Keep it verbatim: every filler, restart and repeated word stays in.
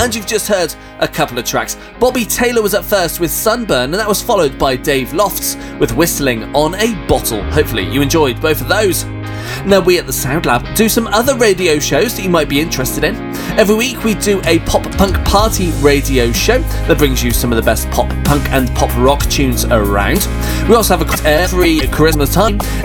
And you've just heard a couple of tracks. Bobby Taylor was at first with Sunburn, and that was followed by Dave Lofts with Whistling on a Bottle. Hopefully you enjoyed both of those. Now, we at the Sound Lab do some other radio shows that you might be interested in. Every week we do a pop punk party radio show that brings you some of the best pop punk and pop rock tunes around. We also have a every Christmas time